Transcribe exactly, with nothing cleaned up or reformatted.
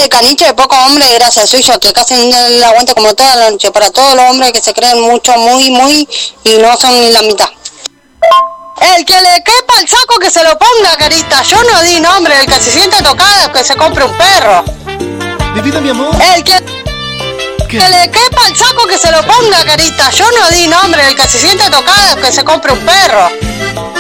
de caniche de poco hombre, gracias suyo, que acá hacen el aguante como toda la noche, para todos los hombres que se creen mucho, muy, muy, y no son ni la mitad. El que le quepa el saco que se lo ponga, carita, yo no di nombre, el que se siente tocado que se compre un perro. Mi vida, mi amor. El que... ¿Qué? Que le quepa el saco que se lo ponga, carita, yo no di nombre, el que se siente tocado que se compre un perro.